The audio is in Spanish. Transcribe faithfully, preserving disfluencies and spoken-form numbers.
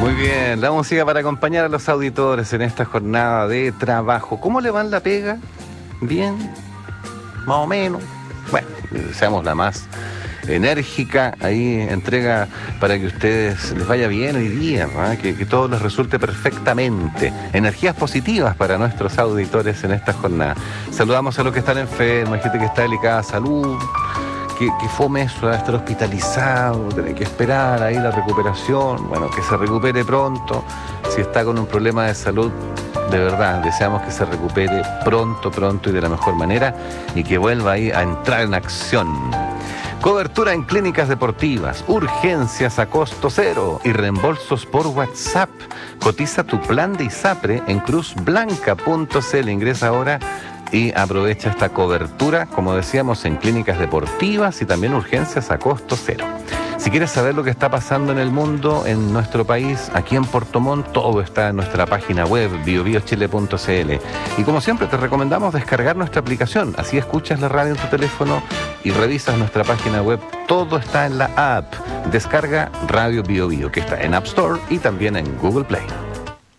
Muy bien, la música para acompañar a los auditores en esta jornada de trabajo. ¿Cómo le van la pega? ¿Bien? ¿Más o menos? Bueno, deseamos la más enérgica ahí entrega para que ustedes les vaya bien hoy día, ¿no? que, que todo les resulte perfectamente. Energías positivas para nuestros auditores en esta jornada. Saludamos a los que están enfermos, hay gente que está delicada de salud. Que, que fome eso, estar hospitalizado, tener que esperar ahí la recuperación, bueno, que se recupere pronto. Si está con un problema de salud, de verdad, deseamos que se recupere pronto, pronto y de la mejor manera y que vuelva ahí a entrar en acción. Cobertura en clínicas deportivas, urgencias a costo cero y reembolsos por WhatsApp. Cotiza tu plan de ISAPRE en cruz blanca punto c l. Ingresa ahora y aprovecha esta cobertura, como decíamos, en clínicas deportivas y también urgencias a costo cero. Si quieres saber lo que está pasando en el mundo, en nuestro país, aquí en Puerto Montt, todo está en nuestra página web, bio bio chile punto c l. Y como siempre, te recomendamos descargar nuestra aplicación. Así escuchas la radio en tu teléfono y revisas nuestra página web. Todo está en la app. Descarga Radio Bio Bio, que está en App Store y también en Google Play.